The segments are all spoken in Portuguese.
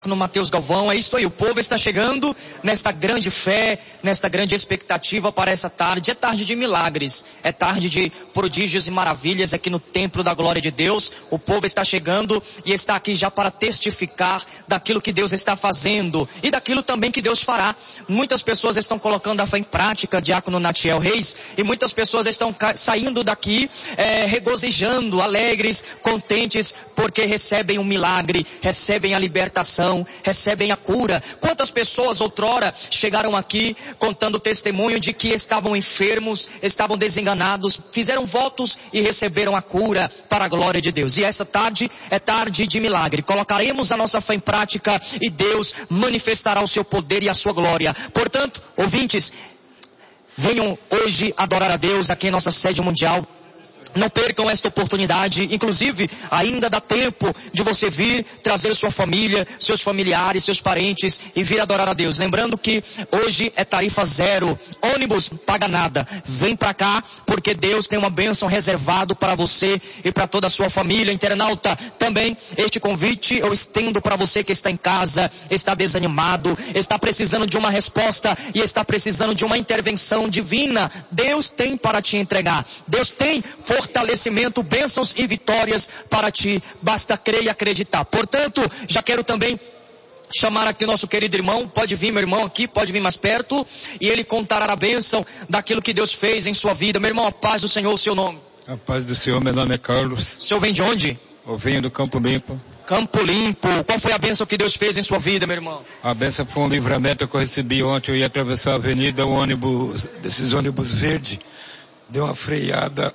no Mateus Galvão. É isso aí, o povo está chegando nesta grande fé, nesta grande expectativa para essa tarde. É tarde de milagres, é tarde de prodígios e maravilhas aqui no templo da glória de Deus. O povo está chegando e está aqui já para testificar daquilo que Deus está fazendo e daquilo também que Deus fará. Muitas pessoas estão colocando a fé em prática, diácono Natiel Reis, e muitas pessoas estão saindo daqui regozijando, alegres, contentes, porque recebem um milagre, recebem a libertação, recebem a cura. Quantas pessoas outrora chegaram aqui contando testemunho de que estavam enfermos, estavam desenganados, fizeram votos e receberam a cura para a glória de Deus. E essa tarde é tarde de milagre. Colocaremos a nossa fé em prática e Deus manifestará o seu poder e a sua glória. Portanto, ouvintes, venham hoje adorar a Deus aqui em nossa sede mundial. Não percam esta oportunidade, inclusive ainda dá tempo de você vir trazer sua família, seus familiares, seus parentes e vir adorar a Deus. Lembrando que hoje é tarifa zero, ônibus paga nada. Vem pra cá porque Deus tem uma bênção reservado para você e para toda a sua família. Internauta, também este convite eu estendo para você que está em casa, está desanimado, está precisando de uma resposta e está precisando de uma intervenção divina. Deus tem para te entregar. Deus tem fortalecimento, bênçãos e vitórias para ti. Basta crer e acreditar. Portanto, já quero também chamar aqui o nosso querido irmão. Pode vir, meu irmão, aqui, pode vir mais perto. E ele contará a bênção daquilo que Deus fez em sua vida. Meu irmão, a paz do Senhor, o seu nome. A paz do Senhor, meu nome é Carlos. O senhor vem de onde? Eu venho do Campo Limpo. Campo Limpo. Qual foi a bênção que Deus fez em sua vida, meu irmão? A bênção foi um livramento que eu recebi ontem. Eu ia atravessar a avenida, o ônibus, desses ônibus verdes, deu uma freada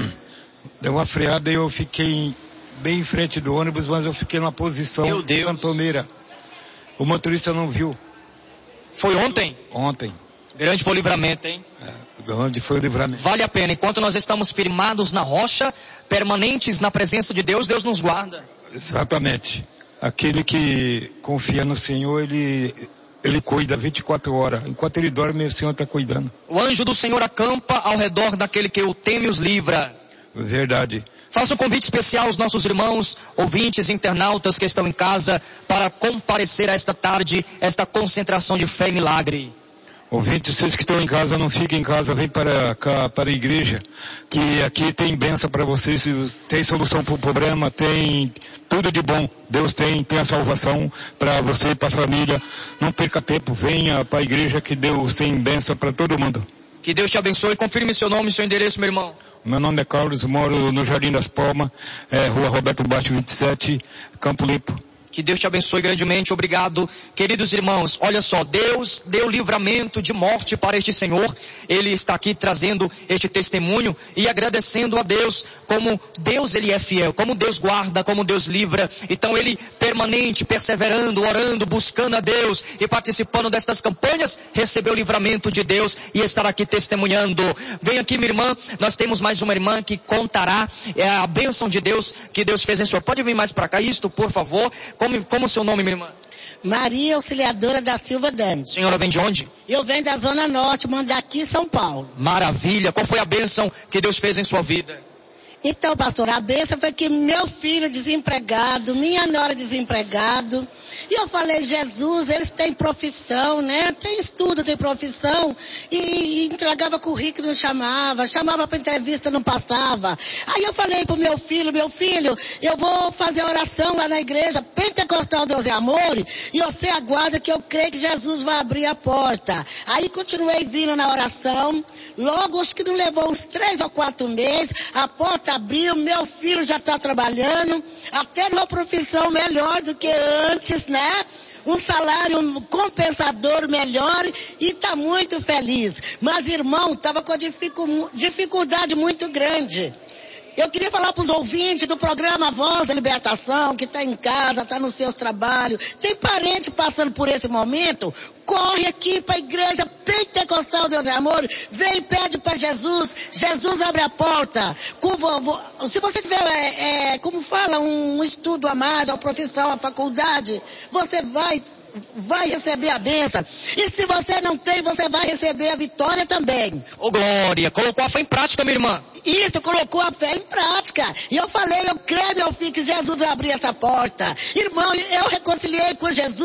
e eu fiquei bem em frente do ônibus, mas eu fiquei numa posição cantoneira. O motorista não viu. Foi ontem? Ontem. Grande foi o livramento, hein? Grande foi o livramento. Vale a pena. Enquanto nós estamos firmados na rocha, permanentes na presença de Deus, Deus nos guarda. Exatamente. Aquele que confia no Senhor, ele cuida 24 horas. Enquanto ele dorme, o Senhor está cuidando. O anjo do Senhor acampa ao redor daquele que o teme e os livra. Verdade. Faça um convite especial aos nossos irmãos, ouvintes, internautas que estão em casa, para comparecer a esta tarde, esta concentração de fé e milagre. Ouvintes, vocês que estão em casa, não fiquem em casa, vem para cá, para a igreja, que aqui tem bênção para vocês, tem solução para o problema, tem tudo de bom. Deus tem a salvação para você e para a família. Não perca tempo, venha para a igreja que Deus tem bênção para todo mundo. Que Deus te abençoe. Confirme seu nome e seu endereço, meu irmão. Meu nome é Carlos, moro no Jardim das Palmas, Rua Roberto Baixo 27, Campo Limpo. Que Deus te abençoe grandemente. Obrigado. Queridos irmãos, olha só, Deus deu livramento de morte para este Senhor. Ele está aqui trazendo este testemunho e agradecendo a Deus, como Deus ele é fiel, como Deus guarda, como Deus livra. Então ele permanente, perseverando, orando, buscando a Deus e participando destas campanhas, recebeu o livramento de Deus e estará aqui testemunhando. Vem aqui, minha irmã, nós temos mais uma irmã que contará a bênção de Deus que Deus fez em sua. Pode vir mais para cá, isto, por favor. Como o seu nome, minha irmã? Maria Auxiliadora da Silva Dani. Senhora vem de onde? Eu venho da Zona Norte, mando daqui em São Paulo. Maravilha. Qual foi a bênção que Deus fez em sua vida? Então, pastor, a bênção foi que meu filho desempregado, minha nora desempregado. E eu falei, Jesus, eles têm profissão, né? Tem estudo, tem profissão. E entregava currículo, não chamava para entrevista, não passava. Aí eu falei pro meu filho, eu vou fazer oração lá na igreja Pentecostal Deus é Amor, e você aguarda que eu creio que Jesus vai abrir a porta. Aí continuei vindo na oração. Logo, acho que não levou uns 3 ou 4 meses, a porta abriu, meu filho já está trabalhando, até numa profissão melhor do que antes, né? Um salário compensador melhor e está muito feliz. Mas, irmão, estava com dificuldade muito grande. Eu queria falar para os ouvintes do programa Voz da Libertação, que está em casa, está nos seus trabalhos, tem parente passando por esse momento, corre aqui para a igreja Pentecostal Deus é Amor, vem e pede para Jesus, Jesus abre a porta. Se você tiver, como fala, um estudo a mais, uma profissão, uma faculdade, você vai vai receber a bênção. E se você não tem, você vai receber a vitória também. Ô glória, colocou a fé em prática, minha irmã. Isso, colocou a fé em prática. E eu falei, eu creio, meu filho, que Jesus vai abrir essa porta. Irmão, eu reconciliei com Jesus.